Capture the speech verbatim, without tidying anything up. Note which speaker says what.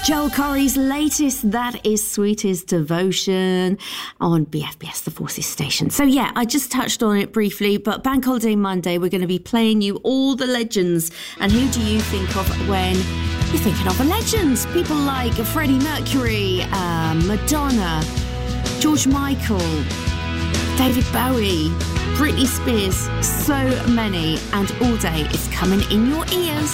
Speaker 1: Joel Corry's latest, that is Sweetest Devotion on B F B S, the Forces station. So yeah, I just touched on it briefly, but Bank Holiday Monday, we're going to be playing you all the legends. And who do you think of when you're thinking of a legend? People like Freddie Mercury, um, Madonna, George Michael, David Bowie, Britney Spears, so many. And All Day is coming in your ears.